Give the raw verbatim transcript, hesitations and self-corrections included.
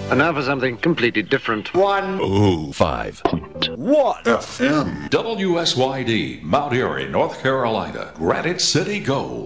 And now for something completely different. One. Oh, five. What? F M. W S Y D, Mount Airy, North Carolina. Granite City Gold.